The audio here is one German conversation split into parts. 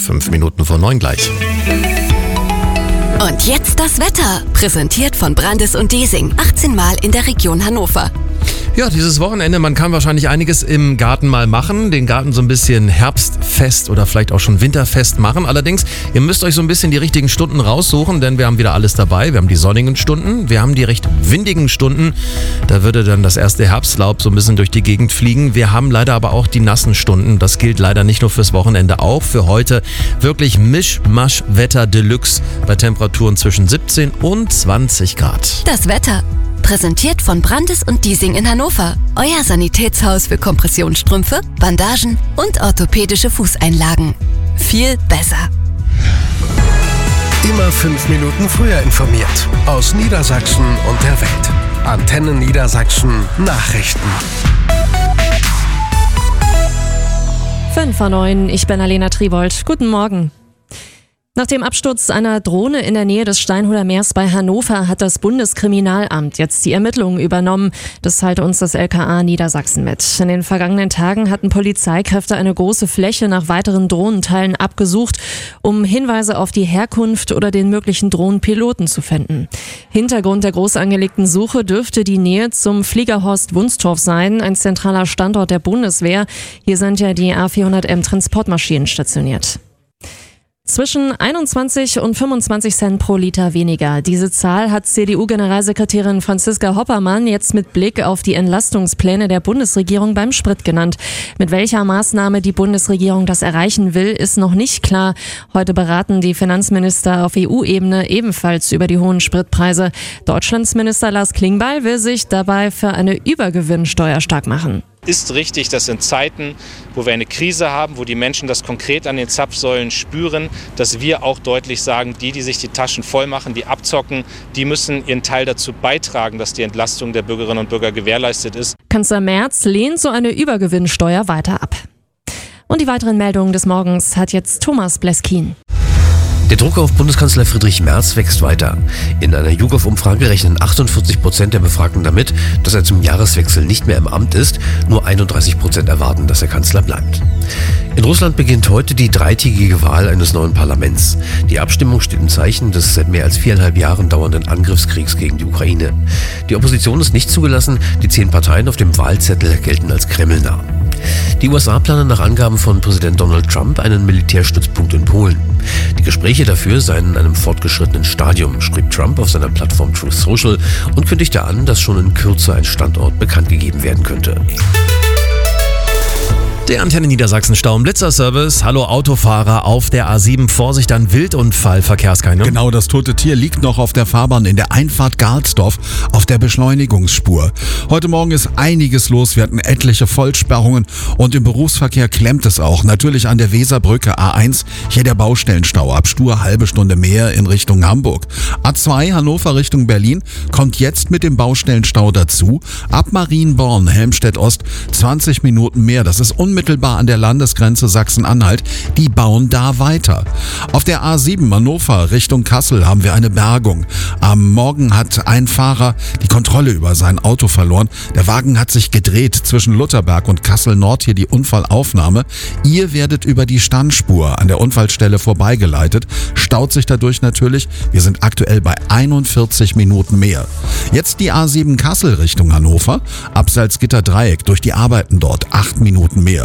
5 Minuten vor 9 gleich. Und jetzt das Wetter, präsentiert von Brandes und Desing, 18 Mal in der Region Hannover. Ja, dieses Wochenende, man kann wahrscheinlich einiges im Garten mal machen, den Garten so ein bisschen herbstfest oder vielleicht auch schon winterfest machen. Allerdings, ihr müsst euch so ein bisschen die richtigen Stunden raussuchen, denn wir haben wieder alles dabei. Wir haben die sonnigen Stunden, wir haben die recht windigen Stunden, da würde dann das erste Herbstlaub so ein bisschen durch die Gegend fliegen. Wir haben leider aber auch die nassen Stunden, das gilt leider nicht nur fürs Wochenende, auch für heute. Wirklich Mischmasch-Wetter Deluxe bei Temperaturen zwischen 17 und 20 Grad. Das Wetter, präsentiert von Brandes und Desing in Hannover. Euer Sanitätshaus für Kompressionsstrümpfe, Bandagen und orthopädische Fußeinlagen. Viel besser. Immer 5 Minuten früher informiert. Aus Niedersachsen und der Welt. Antenne Niedersachsen Nachrichten. 5:09, ich bin Alena Tribold. Guten Morgen. Nach dem Absturz einer Drohne in der Nähe des Steinhuder Meers bei Hannover hat das Bundeskriminalamt jetzt die Ermittlungen übernommen. Das teilte uns das LKA Niedersachsen mit. In den vergangenen Tagen hatten Polizeikräfte eine große Fläche nach weiteren Drohnenteilen abgesucht, um Hinweise auf die Herkunft oder den möglichen Drohnenpiloten zu finden. Hintergrund der groß angelegten Suche dürfte die Nähe zum Fliegerhorst Wunstorf sein, ein zentraler Standort der Bundeswehr. Hier sind ja die A400M Transportmaschinen stationiert. Zwischen 21 und 25 Cent pro Liter weniger. Diese Zahl hat CDU-Generalsekretärin Franziska Hoppermann jetzt mit Blick auf die Entlastungspläne der Bundesregierung beim Sprit genannt. Mit welcher Maßnahme die Bundesregierung das erreichen will, ist noch nicht klar. Heute beraten die Finanzminister auf EU-Ebene ebenfalls über die hohen Spritpreise. Deutschlands Minister Lars Klingbeil will sich dabei für eine Übergewinnsteuer stark machen. Ist richtig, dass in Zeiten, wo wir eine Krise haben, wo die Menschen das konkret an den Zapfsäulen spüren, dass wir auch deutlich sagen, die sich die Taschen voll machen, die abzocken, die müssen ihren Teil dazu beitragen, dass die Entlastung der Bürgerinnen und Bürger gewährleistet ist. Kanzler Merz lehnt so eine Übergewinnsteuer weiter ab. Und die weiteren Meldungen des Morgens hat jetzt Thomas Bleskin. Der Druck auf Bundeskanzler Friedrich Merz wächst weiter. In einer YouGov-Umfrage rechnen 48% der Befragten damit, dass er zum Jahreswechsel nicht mehr im Amt ist. Nur 31% erwarten, dass er Kanzler bleibt. In Russland beginnt heute die 3-tägige Wahl eines neuen Parlaments. Die Abstimmung steht im Zeichen des seit mehr als 4,5 Jahren dauernden Angriffskriegs gegen die Ukraine. Die Opposition ist nicht zugelassen, die 10 Parteien auf dem Wahlzettel gelten als kremlnah. Die USA planen nach Angaben von Präsident Donald Trump einen Militärstützpunkt in Polen. Die Gespräche dafür seien in einem fortgeschrittenen Stadium, schrieb Trump auf seiner Plattform Truth Social und kündigte an, dass schon in Kürze ein Standort bekannt gegeben werden könnte. Der Antenne Niedersachsen Stau- und Blitzerservice. Hallo Autofahrer auf der A7. Vorsicht an Wildunfall, Verkehrskeimer. Genau, das tote Tier liegt noch auf der Fahrbahn in der Einfahrt Garzdorf auf der Beschleunigungsspur. Heute Morgen ist einiges los. Wir hatten etliche Vollsperrungen und im Berufsverkehr klemmt es auch. Natürlich an der Weserbrücke A1. Hier der Baustellenstau ab Stur, halbe Stunde mehr in Richtung Hamburg. A2 Hannover Richtung Berlin kommt jetzt mit dem Baustellenstau dazu. Ab Marienborn, Helmstedt Ost 20 Minuten mehr. Das ist unmittelbar an der Landesgrenze Sachsen-Anhalt. Die bauen da weiter. Auf der A7 Hannover Richtung Kassel haben wir eine Bergung. Am Morgen hat ein Fahrer die Kontrolle über sein Auto verloren. Der Wagen hat sich gedreht zwischen Lutherberg und Kassel Nord. Hier die Unfallaufnahme. Ihr werdet über die Standspur an der Unfallstelle vorbeigeleitet. Staut sich dadurch natürlich. Wir sind aktuell bei 41 Minuten mehr. Jetzt die A7 Kassel Richtung Hannover. Ab Salzgitter Dreieck durch die Arbeiten dort 8 Minuten mehr.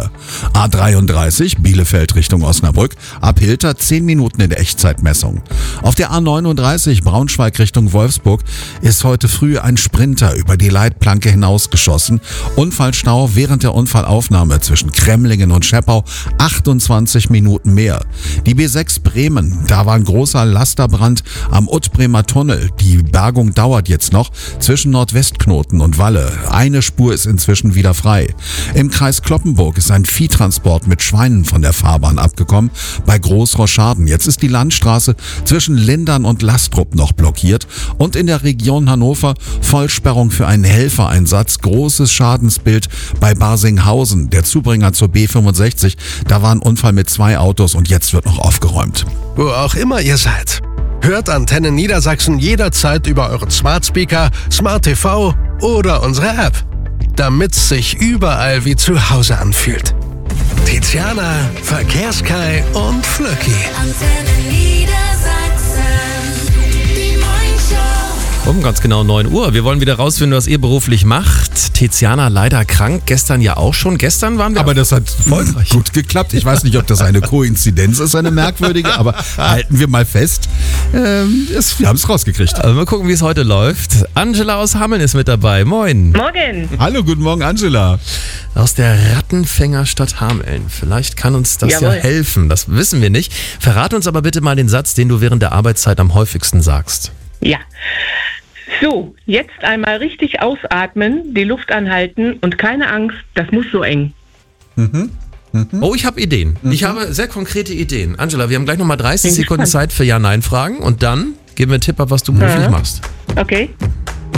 A33 Bielefeld Richtung Osnabrück, ab Hilter 10 Minuten in der Echtzeitmessung. Auf der A39 Braunschweig Richtung Wolfsburg ist heute früh ein Sprinter über die Leitplanke hinausgeschossen. Unfallstau während der Unfallaufnahme zwischen Kremlingen und Scheppau 28 Minuten mehr. Die B6 Bremen, da war ein großer Lasterbrand am Ut-Bremer Tunnel. Die Bergung dauert jetzt noch zwischen Nordwestknoten und Walle. Eine Spur ist inzwischen wieder frei. Im Kreis Cloppenburg ist ein Viehtransport mit Schweinen von der Fahrbahn abgekommen bei Großroschaden. Jetzt ist die Landstraße zwischen Lindern und Lastrup noch blockiert und in der Region Hannover Vollsperrung für einen Helfereinsatz. Großes Schadensbild bei Barsinghausen. Der Zubringer zur B65, da war ein Unfall mit 2 Autos und jetzt wird noch aufgeräumt. Wo auch immer ihr seid. Hört Antenne Niedersachsen jederzeit über euren Smart Speaker, Smart TV oder unsere App, damit's sich überall wie zu Hause anfühlt. Tiziana, Verkehrskai und Flöcki. Antenne Niedersachsen. Die Morningshow. Um ganz genau 9 Uhr. Wir wollen wieder rausfinden, was ihr beruflich macht. Tiziana leider krank, gestern ja auch schon. Gestern waren wir Aber das hat gut geklappt. Ich weiß nicht, ob das eine Koinzidenz ist, eine merkwürdige, aber halten wir mal fest, wir haben es rausgekriegt. Also mal gucken, wie es heute läuft. Angela aus Hameln ist mit dabei. Moin. Morgen. Hallo, guten Morgen, Angela. Aus der Rattenfängerstadt Hameln. Vielleicht kann uns das Jawohl. ja helfen. Das wissen wir nicht. Verrat uns aber bitte mal den Satz, den du während der Arbeitszeit am häufigsten sagst. Ja. So, jetzt einmal richtig ausatmen, die Luft anhalten und keine Angst, das muss so eng. Oh, ich habe Ideen. Ich habe sehr konkrete Ideen. Angela, wir haben gleich nochmal 30 Bin Sekunden gespannt. Zeit für Ja-Nein-Fragen und dann geben wir einen Tipp ab, was du beruflich machst. Okay.